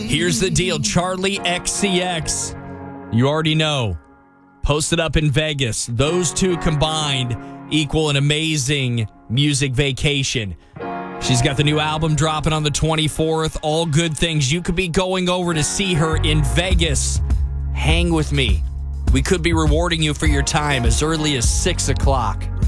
Here's the deal. Charlie XCX. You already know. Posted up in Vegas. Those two combined equal an amazing music vacation. She's got the new album dropping on the 24th. All good things. You could be going over to see her in Vegas. Hang with me. We could be rewarding you for your time as early as 6 o'clock.